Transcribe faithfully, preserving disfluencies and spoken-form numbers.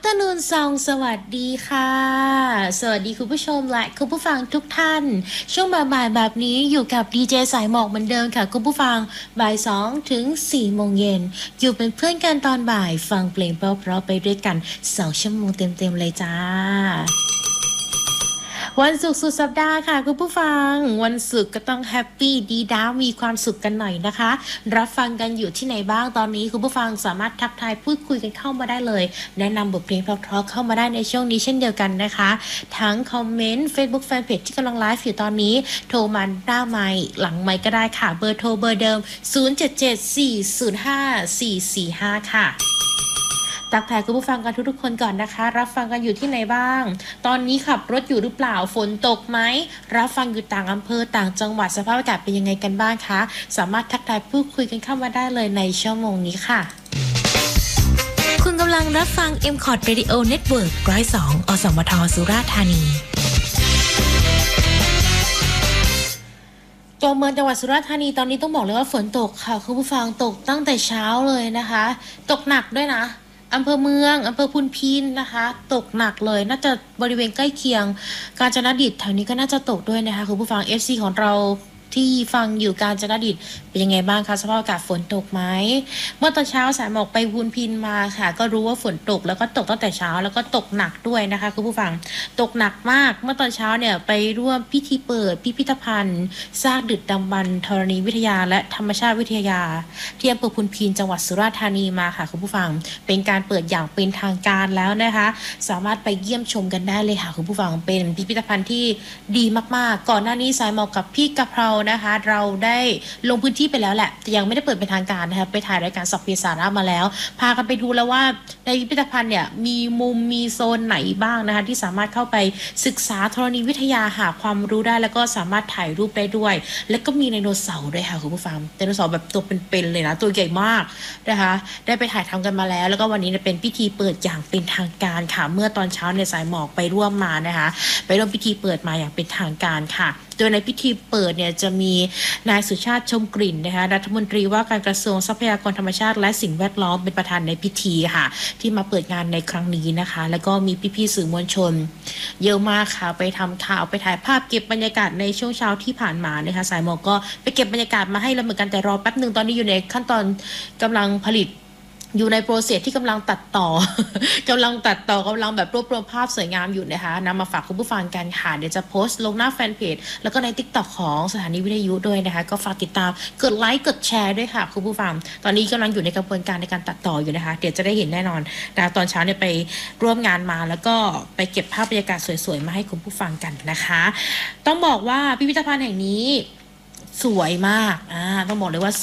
afternoon song สวัสดีค่ะสวัสดีคุณผู้ชมและคุณผู้ฟังทุกท่านช่วงบ่ายๆแบบนี้อยู่กับดีเจสายหมอกเหมือนเดิมค่ะคุณผู้ฟังบ่ายสองถึงสี่โมงเย็นอยู่เป็นเพื่อนกันตอนบ่ายฟังเพลงเพราะๆไปด้วยกันสองชั่วโมงเต็มๆเลยจ้าวันศุกร์สุดสัปดาห์ค่ะคุณผู้ฟังวันศุกร์ก็ต้องแฮปปี้ดีด้ามีความสุขกันหน่อยนะคะรับฟังกันอยู่ที่ไหนบ้างตอนนี้คุณผู้ฟังสามารถทักทายพูดคุยกันเข้ามาได้เลยแนะนำบทเพลงเพราะๆเข้ามาได้ในช่วงนี้เช่นเดียวกันนะคะทั้งคอมเมนต์ Facebook Fanpage ที่กำลังไลฟ์อยู่ตอนนี้โทรมาหน้าไมค์หลังไมค์ก็ได้ค่ะเบอร์โทรเบอร์เดิมศูนย์ เจ็ด เจ็ด สี่ ศูนย์ ห้า สี่ สี่ ห้าค่ะตักทายคุณผู้ฟังกันทุกๆคนก่อนนะคะรับฟังกันอยู่ที่ไหนบ้างตอนนี้ขับรถอยู่หรือเปล่าฝนตกไหมรับฟังอยู่ต่างอำเภอต่างจังหวัดสภาพอากาศเป็นยังไงกันบ้างคะสามารถทักทายพูดคุยกันเข้ามาได้เลยในชั่วโมงนี้ค่ะคุณกำลังรับฟัง เอ็ม คอร์ด Radio Network หนึ่งศูนย์สอง อสมทสุราษฎร์ธานีตัวเมืองจังหวัดสุราษฎร์ธานีตอนนี้ต้องบอกเลยว่าฝนตกค่ะคุณผู้ฟังตกตั้งแต่เช้าเลยนะคะตกหนักด้วยนะอำเภอเมืองอำเภอพุนพินนะคะตกหนักเลยน่าจะบริเวณใกล้เคียงกาญจนดิตแถวนี้ก็น่าจะตกด้วยนะคะคุณผู้ฟัง เอฟ ซี ของเราที่ฟังอยู่กาญจนดิตเป็นยังไงบ้างคะสภาพอากาศฝนตกไหมเมื่อตอนเช้าสายหมอกไปพุนพินมาค่ะก็รู้ว่าฝนตกแล้วก็ตกตั้งแต่เช้าแล้วก็ตกหนักด้วยนะคะคุณผู้ฟังตกหนักมากเมื่อตอนเช้าเนี่ยไปร่วมพิธีเปิดพิพิธภัณฑ์ซากดึกดำบรรพ์ธรณีวิทยาและธรรมชาติวิทยาที่อำเภอพุนพินจังหวัดสุราษฎร์ธานีมาค่ะคุณผู้ฟังเป็นการเปิดอย่างเป็นทางการแล้วนะคะสามารถไปเยี่ยมชมกันได้เลยค่ะคุณผู้ฟังเป็นพิพิธภัณฑ์ที่ดีมากๆก่อนหน้านี้สายหมอกกับพี่กะเพรานะคะเราได้ลงพื้นที่ไปแล้วแหละแต่ยังไม่ได้เปิดเป็นทางการนะคะไปถ่ายรายการสัพเพสาระมาแล้วพากันไปดูแล้วว่าในพิพิธภัณฑ์เนี่ยมีมุมมีโซนไหนบ้างนะคะที่สามารถเข้าไปศึกษาธรณีวิทยาหาความรู้ได้แล้วก็สามารถถ่ายรูปได้ด้วยแล้วก็มีไดโนเสาร์ด้วยค่ะคุณผู้ฟังไดโนเสาร์แบบตัวเป็นๆเลยนะตัวใหญ่มากนะคะได้ไปถ่ายทำกันมาแล้วแล้วก็วันนี้เป็นพิธีเปิดอย่างเป็นทางการค่ะเมื่อตอนเช้าในสายหมอกไปร่วมมานะคะไปร่วมพิธีเปิดมาอย่างเป็นทางการค่ะโดยในพิธีเปิดเนี่ยจะมีนายสุชาติชมกลิ่นนะคะรัฐมนตรีว่าการกระทรวงทรัพยากรธรรมชาติและสิ่งแวดล้อมเป็นประธานในพิธีค่ะที่มาเปิดงานในครั้งนี้นะคะแล้วก็มีพี่ๆสื่อมวลชนเยอะมากค่ะไปทำข่าวไปถ่ายภาพเก็บบรรยากาศในช่วงเช้าที่ผ่านมานะคะสายหมอกก็ไปเก็บบรรยากาศมาให้แล้วเหมือนกันแต่รอแป๊บนึงตอนนี้อยู่ในขั้นตอนกำลังผลิตอยู่ในโปรเซสที่กำลังตัดต่อ กำลังตัดต่อกำลังแบบรวบรวมภาพสวยงามอยู่นะคะนำมาฝากคุณผู้ฟังกันค่ะเดี๋ยวจะโพสต์ลงหน้าแฟนเพจแล้วก็ใน ติ๊กต็อก ของสถานีวิทยุด้วยนะคะก็ฝากติดตามกดไลค์กดแชร์ด้วยค่ะคุณผู้ฟังตอนนี้กำลังอยู่ในกระบวนการในการตัดต่ออยู่นะคะเดี๋ยวจะได้เห็นแน่นอนนะตอนเช้าเนี่ยไปร่วมงานมาแล้วก็ไปเก็บภาพบรรยากาศสวยๆมาให้คุณผู้ฟังกันนะคะต้องบอกว่าพิพิธภัณฑ์แห่งนี้สวยมากอ่าต้องบอกเลยว่า